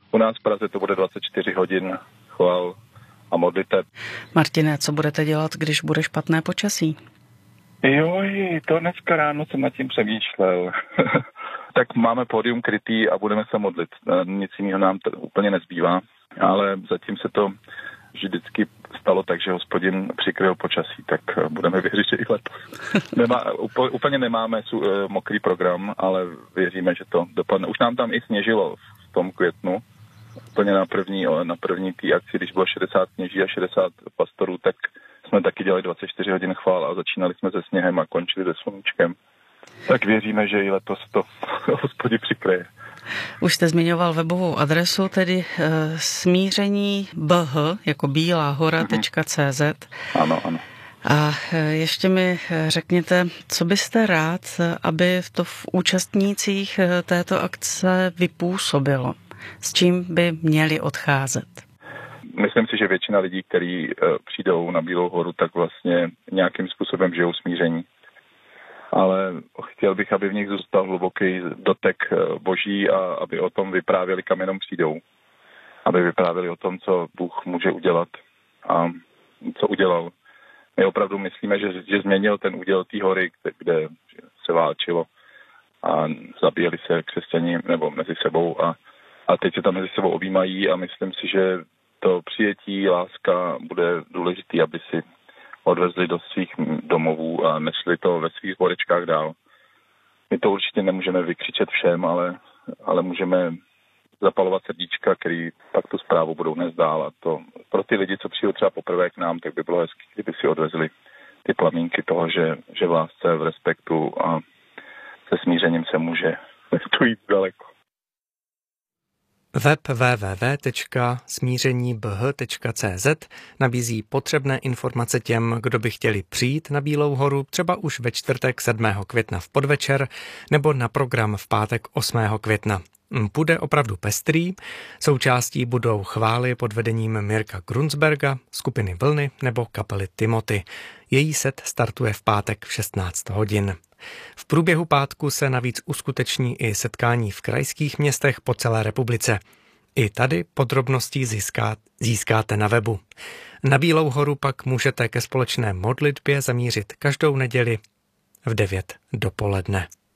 U nás v Praze to bude 24 hodin chval a modliteb. Martine, co budete dělat, když bude špatné počasí? Joj, to dneska ráno jsem nad tím přemýšlel. Tak máme pódium krytý a budeme se modlit. Nic jiného nám úplně nezbývá, ale zatím se to vždycky stalo tak, že Hospodin přikryl počasí, tak budeme věřit, že i letos. Úplně nemáme mokrý program, ale věříme, že to dopadne. Už nám tam i sněžilo v tom květnu, úplně na první té akci, když bylo 60 kněží a 60 pastorů, tak jsme taky dělali 24 hodin chvál a začínali jsme se sněhem a končili se sluníčkem. Tak věříme, že i letos to Hospodin přikryje. Už jste zmiňoval webovou adresu, tedy smíření BH, jako Bílá hora.cz. Ano, ano. A ještě mi řekněte, co byste rád, aby to v účastnících této akce vypůsobilo? S čím by měli odcházet? Myslím si, že většina lidí, kteří přijdou na Bílou horu, tak vlastně nějakým způsobem žijou smíření. Ale chtěl bych, aby v nich zůstal hluboký dotek Boží a aby o tom vyprávěli, kam jenom přijdou. Aby vyprávěli o tom, co Bůh může udělat a co udělal. My opravdu myslíme, že změnil ten úděl té hory, kde se válčilo a zabíjeli se křesťani nebo mezi sebou a teď se tam mezi sebou objímají a myslím si, že to přijetí, láska bude důležitý, aby si odvezli do svých domovů a nešli to ve svých horečkách dál. My to určitě nemůžeme vykřičet všem, ale můžeme zapalovat srdíčka, který pak tu zprávu budou nést dál. A to pro ty lidi, co přijdou třeba poprvé k nám, tak by bylo hezky, kdyby si odvezli ty plamínky toho, že v lásce, v respektu a se smířením se může tu jít daleko. Web www.smířenibh.cz nabízí potřebné informace těm, kdo by chtěli přijít na Bílou horu třeba už ve čtvrtek 7. května v podvečer nebo na program v pátek 8. května. Bude opravdu pestrý, součástí budou chvály pod vedením Mirka Grunsberga, skupiny Vlny nebo kapely Timothy. Její set startuje v pátek v 16 hodin. V průběhu pátku se navíc uskuteční i setkání v krajských městech po celé republice. I tady podrobnosti získáte na webu. Na Bílou horu pak můžete ke společné modlitbě zamířit každou neděli v 9 dopoledne.